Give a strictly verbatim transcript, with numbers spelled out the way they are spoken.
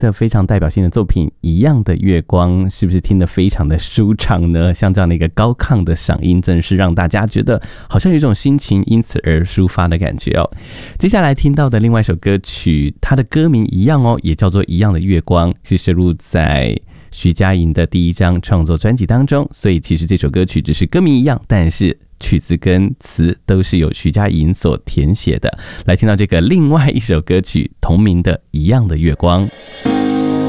的非常代表性的作品《一样的月光》，是不是听得非常的舒畅呢？像这样的一个高亢的嗓音，真的是让大家觉得好像有一种心情因此而抒发的感觉哦。接下来听到的另外一首歌曲，它的歌名一样哦，也叫做《一样的月光》，是收录在徐佳莹的第一张创作专辑当中，所以其实这首歌曲只是歌名一样，但是曲子跟词都是由徐佳莹所填写的。来听到这个另外一首歌曲同名的《一样的月光》。